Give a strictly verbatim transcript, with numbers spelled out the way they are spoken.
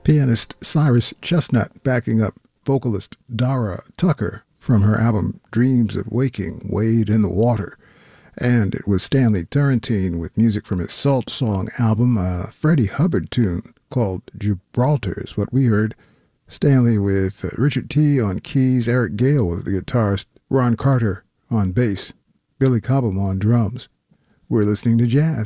Pianist Cyrus Chestnut backing up vocalist Dara Tucker from her album Dreams of Waking, Wade in the Water. And it was Stanley Turrentine with music from his Salt Song album, a Freddie Hubbard tune called Gibraltar is what we heard. Stanley with uh, Richard T. on keys, Eric Gale with the guitarist, Ron Carter on bass, Billy Cobham on drums. We're listening to jazz.